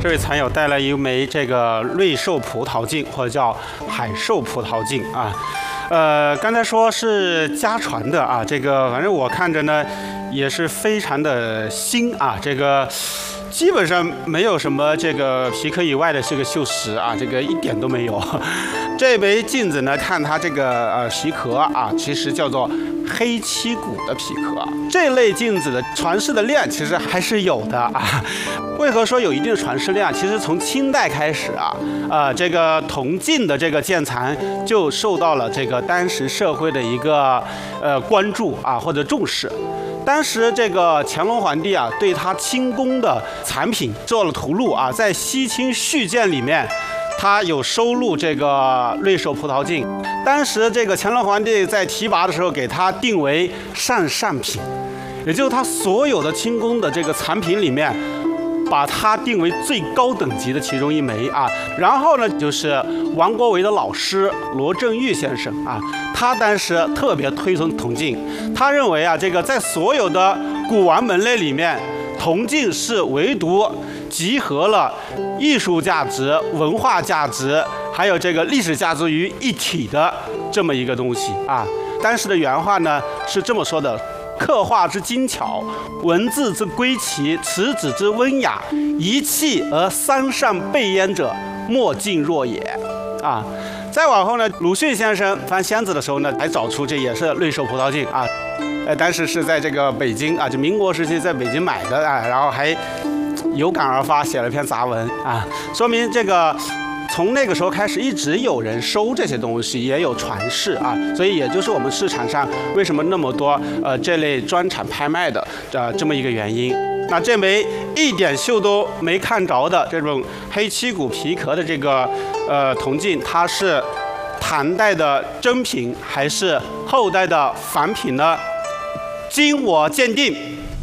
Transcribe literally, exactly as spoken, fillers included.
这位残友带来一枚这个瑞兽葡萄镜，或者叫海兽葡萄镜啊。呃，刚才说是家传的啊，这个反正我看着呢也是非常的新啊，这个基本上没有什么这个皮壳以外的这个锈蚀啊，这个一点都没有。这枚镜子呢，看它这个呃皮壳啊，其实叫做黑漆骨的皮壳。这类镜子的传世的量其实还是有的啊。为何说有一定的传世量？其实从清代开始啊，呃，这个铜镜的这个鉴藏就受到了这个当时社会的一个呃关注啊或者重视。当时这个乾隆皇帝啊，对他清宫的藏品做了图录啊，在西清续鉴里面，他有收录这个瑞兽葡萄镜。当时这个乾隆皇帝在提拔的时候，给他定为上上品，也就是他所有的清宫的这个藏品里面，把它定为最高等级的其中一枚啊。然后呢，就是王国维的老师罗振玉先生啊，他当时特别推崇铜镜，他认为啊，这个在所有的古玩门类里面，铜镜是唯独集合了艺术价值、文化价值，还有这个历史价值于一体的这么一个东西啊。当时的原话呢是这么说的：刻画之精巧，文字之归奇，词旨之温雅，一气而三上备焉者，莫近若也。啊，再往后呢，鲁迅先生翻箱子的时候呢，还找出这也是瑞兽葡萄镜啊，呃，当时是在这个北京啊，就民国时期在北京买的啊，然后还有感而发写了篇杂文啊，说明这个。从那个时候开始，一直有人收这些东西，也有传世啊，所以也就是我们市场上为什么那么多呃这类专场拍卖的呃这么一个原因。那这枚一点锈都没看着的这种黑漆骨皮壳的这个呃铜镜，它是唐代的真品还是后代的仿品呢？经我鉴定，